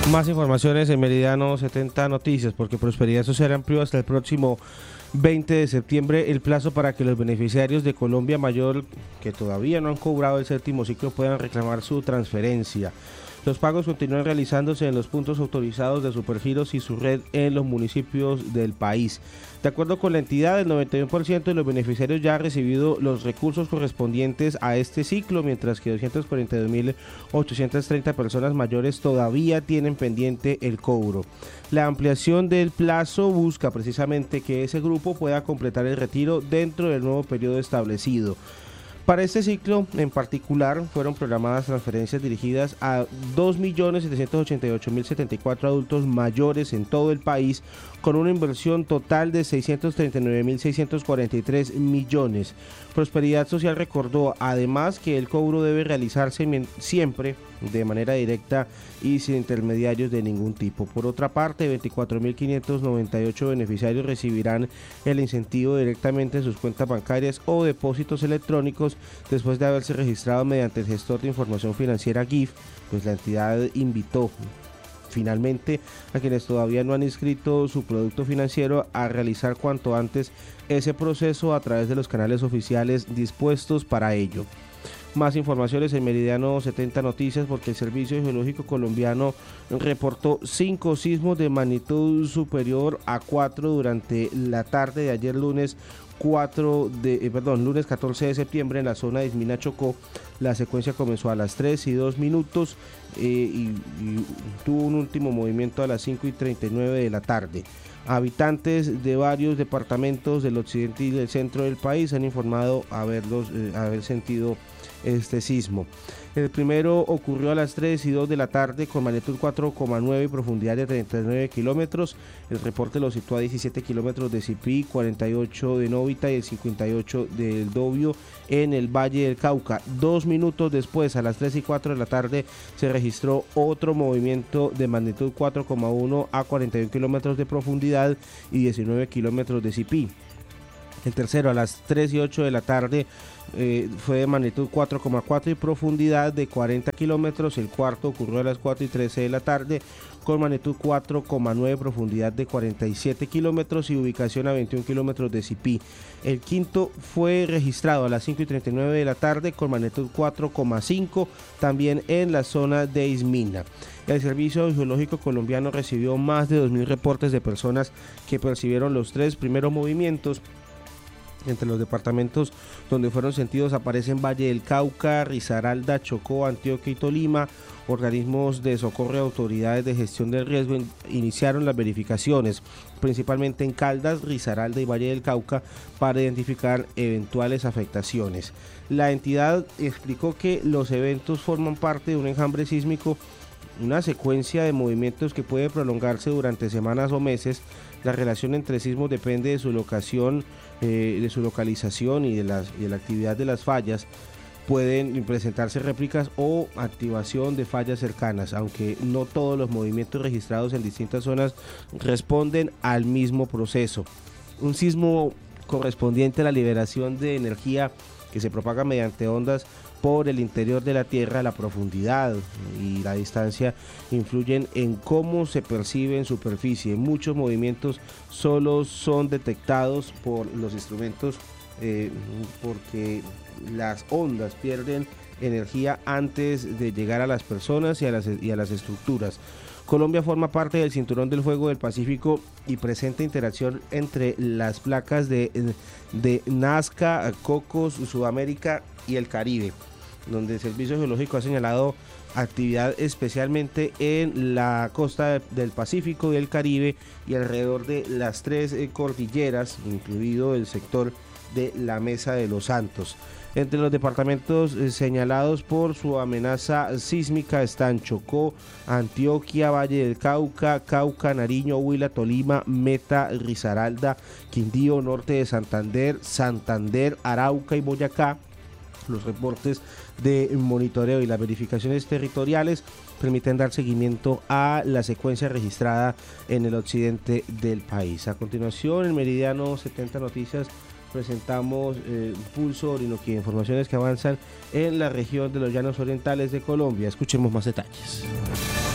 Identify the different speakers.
Speaker 1: Más informaciones en Meridiano 70 Noticias, porque Prosperidad Social amplió hasta el próximo 20 de septiembre el plazo para que los beneficiarios de Colombia Mayor que todavía no han cobrado el séptimo ciclo puedan reclamar su transferencia. Los pagos continúan realizándose en los puntos autorizados de Supergiros y su red en los municipios del país. De acuerdo con la entidad, el 91% de los beneficiarios ya ha recibido los recursos correspondientes a este ciclo, mientras que 242.830 personas mayores todavía tienen pendiente el cobro. La ampliación del plazo busca precisamente que ese grupo pueda completar el retiro dentro del nuevo periodo establecido. Para este ciclo en particular fueron programadas transferencias dirigidas a 2.788.074 adultos mayores en todo el país, con una inversión total de 639.643 millones. Prosperidad Social recordó además que el cobro debe realizarse siempre de manera directa y sin intermediarios de ningún tipo. Por otra parte, 24.598 beneficiarios recibirán el incentivo directamente en sus cuentas bancarias o depósitos electrónicos después de haberse registrado mediante el gestor de información financiera GIF, pues la entidad invitó finalmente a quienes todavía no han inscrito su producto financiero a realizar cuanto antes ese proceso a través de los canales oficiales dispuestos para ello. Más informaciones en Meridiano 70 Noticias, porque el Servicio Geológico Colombiano reportó 5 sismos de magnitud superior a 4 durante la tarde de ayer lunes 14 de septiembre en la zona de Ismina, Chocó. La secuencia comenzó a las 3:02 y tuvo un último movimiento a las 5:39 de la tarde. Habitantes de varios departamentos del occidente y del centro del país han informado haber sentido este sismo. El primero ocurrió a las 3:02 de la tarde con magnitud 4,9 y profundidad de 39 kilómetros. El reporte lo situó a 17 kilómetros de Sipí, 48 de Novita y el 58 del Dobio en el Valle del Cauca. 2 minutos después, a las 3:04 de la tarde, se registró otro movimiento de magnitud 4,1 a 41 kilómetros de profundidad y 19 kilómetros de Sipí. El tercero a las 3:08 de la tarde fue de magnitud 4,4 y profundidad de 40 kilómetros. El cuarto ocurrió a las 4:13 de la tarde con magnitud 4,9, profundidad de 47 kilómetros y ubicación a 21 kilómetros de Sipí. El quinto fue registrado a las 5:39 de la tarde con magnitud 4,5, también en la zona de Ismina. El Servicio Geológico Colombiano recibió más de 2.000 reportes de personas que percibieron los 3 primeros movimientos. Entre los departamentos donde fueron sentidos aparecen Valle del Cauca, Risaralda, Chocó, Antioquia y Tolima. Organismos de socorro y autoridades de gestión del riesgo iniciaron las verificaciones, principalmente en Caldas, Risaralda y Valle del Cauca, para identificar eventuales afectaciones. La entidad explicó que los eventos forman parte de un enjambre sísmico, una secuencia de movimientos que puede prolongarse durante semanas o meses. La relación entre sismos depende de su locación, de su localización y de la actividad de las fallas. Pueden presentarse réplicas o activación de fallas cercanas, aunque no todos los movimientos registrados en distintas zonas responden al mismo proceso. Un sismo correspondiente a la liberación de energía que se propaga mediante ondas por el interior de la Tierra. La profundidad y la distancia influyen en cómo se percibe en superficie. Muchos movimientos solo son detectados por los instrumentos porque las ondas pierden energía antes de llegar a las personas y a las estructuras. Colombia forma parte del Cinturón del Fuego del Pacífico y presenta interacción entre las placas de Nazca, Cocos, Sudamérica y el Caribe, donde el Servicio Geológico ha señalado actividad especialmente en la costa del Pacífico y el Caribe y alrededor de las 3 cordilleras, incluido el sector de la Mesa de los Santos. Entre los departamentos señalados por su amenaza sísmica están Chocó, Antioquia, Valle del Cauca, Cauca, Nariño, Huila, Tolima, Meta, Risaralda, Quindío, norte de Santander, Arauca y Boyacá. Los reportes de monitoreo y las verificaciones territoriales permiten dar seguimiento a la secuencia registrada en el occidente del país. A continuación, en Meridiano 70 Noticias, presentamos Pulso Orinoquía, informaciones que avanzan en la región de los Llanos Orientales de Colombia. Escuchemos más detalles.